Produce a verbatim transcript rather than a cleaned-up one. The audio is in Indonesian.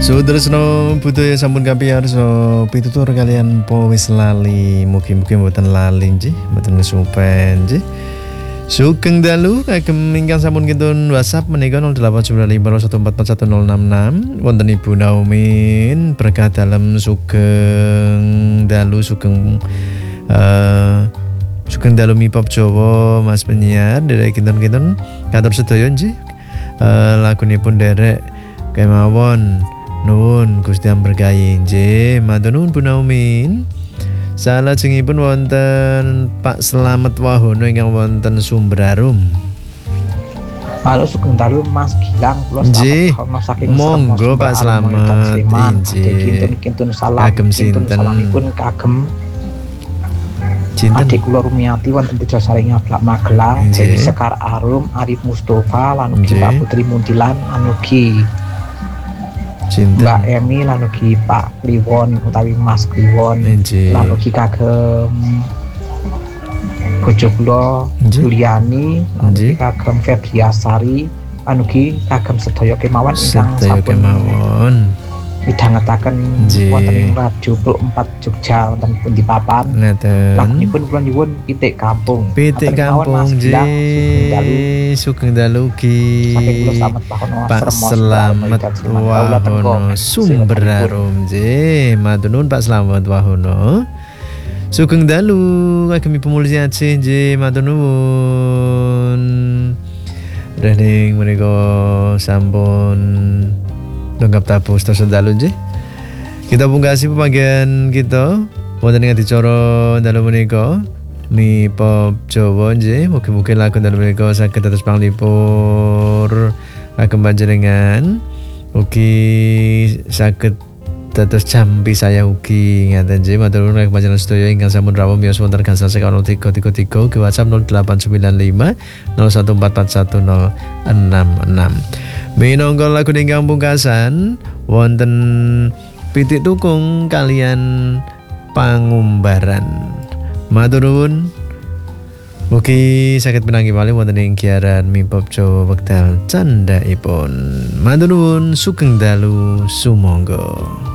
Sutresno budaya sampun kapiyarsa pitutur kalian po wis lali mugi-mugi mboten lali nggih mboten kesupen nggih. Sugeng dalu kagem ingkang sampun kintun WhatsApp menika nol delapan sembilan lima nol satu empat empat satu nol enam enam wonten Ibu Naumin berkah dalem sugeng dalu sugeng uh, sugeng dalu mipop Jawa Mas penyiar derek kinten-kinten katur sedaya nggih. Uh, lagunipun derek kemawon nuwun Gusti berkahi nggih matur nuwun Bu Naumin. Salajengipun wonten Pak Slamet Wahono ingkang wonten Sumberarum. Halo sugeng dalu Mas Gilang kula saking monggo Pak Slamet inggih kintun salam kagem sinten salamipun kagem Cinten adik kula Rumiati wonten Tejasaring Ablak Magelang Dewi Sekar Arum Arif Mustofa lan ugi Pak Putri Muntilan anugi Cinten Mbak Emi lan ugi Pak Kliwon utawi Mas Kliwon lan ugi kagem bojo kula Juliani lan ugi kagem Febriasari lan ugi kagem sedaya kemawon ingkang sampun kemawon midhangetaken wonten ing Radio empat Jogja wonten pundi papan. Ngeten. Lagunipun kula nyuwun Pitik Kampung. Pitik Kampung nggih. Sugeng dalu ki. Pak Slamet Wahono Sumberarum nggih. Matur nuwun Pak Slamet Wahono. Sugeng dalu kagem Ibu Mulyaji nggih matur nuwun. Rening menika sampun lengkap tabu sedasa dalu nggih. Kita pungkasi pembagian kita wonten ing adicara dalu menika mi pop Jawa nggih. Mugi-mugi lagu dalu menika saged dados panglipur kagem panjenengan. Ugi saged dados jampi saya ugi ngaten nggih. Matur nuwun kagem panjenengan sedaya ingkang sampun rawuh miyos wonten gangsal seket nol tiga tiga tiga ke WhatsApp nol delapan sembilan lima nol satu empat empat satu nol enam enam. Minangka lagu ingkang pungkasan wonten Pitik Tukung kalian Pangumbaran. Matur nuwun. Mugi saged pinanggih malih wonten ing giaran Mipop Jawa wekdal candhaipun. Matur nuwun sugeng dalu sumangga.